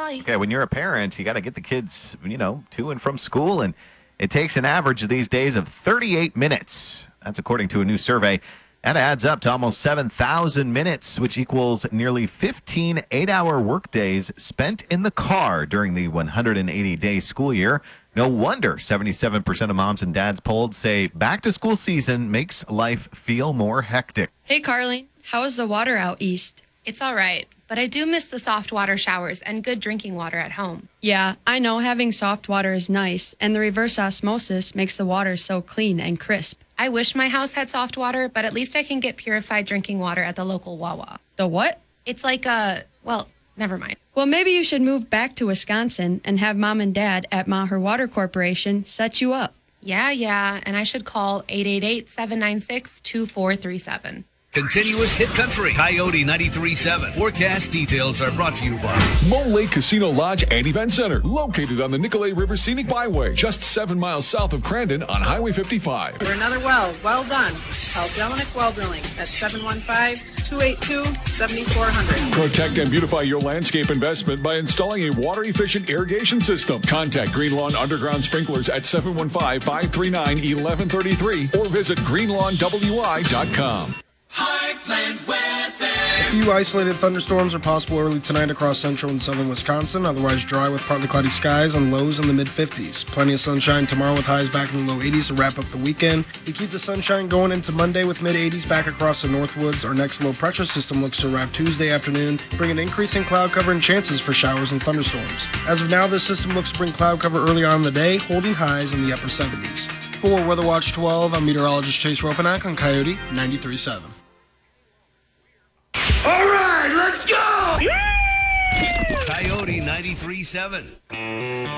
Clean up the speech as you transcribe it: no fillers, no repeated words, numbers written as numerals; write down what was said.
Okay, when you're a parent, you got to get the kids, to and from school, and it takes an average these days of 38 minutes. That's according to a new survey. That adds up to almost 7,000 minutes, which equals nearly 15 eight-hour workdays spent in the car during the 180-day school year. No wonder 77% of moms and dads polled say back-to-school season makes life feel more hectic. Hey, Carly, how is the water out east? It's all right, but I do miss the soft water showers and good drinking water at home. Yeah, I know having soft water is nice, and the reverse osmosis makes the water so clean and crisp. I wish my house had soft water, but at least I can get purified drinking water at the local Wawa. The what? It's like never mind. Well, maybe you should move back to Wisconsin and have Mom and Dad at Maher Water Corporation set you up. Yeah, and I should call 888-796-2437. Continuous hit country. Coyote 93.7. Forecast details are brought to you by Mole Lake Casino Lodge and Event Center, located on the Nicolay River Scenic Byway, just 7 miles south of Crandon on Highway 55. For another well done. Call Jelinek Well Drilling at 715-282-7400. Protect and beautify your landscape investment by installing a water-efficient irrigation system. Contact Green Lawn Underground Sprinklers at 715-539-1133 or visit greenlawnwi.com. Heartland weather. A few isolated thunderstorms are possible early tonight across central and southern Wisconsin. Otherwise dry with partly cloudy skies and lows in the mid-50s. Plenty of sunshine tomorrow with highs back in the low 80s to wrap up the weekend. We keep the sunshine going into Monday with mid-80s back across the Northwoods. Our next low pressure system looks to arrive Tuesday afternoon, bringing increasing cloud cover and chances for showers and thunderstorms. As of now, this system looks to bring cloud cover early on in the day, holding highs in the upper 70s. For Weather Watch 12, I'm meteorologist Chase Ropanak on Coyote 93.7. All right, let's go! Coyote 93.7.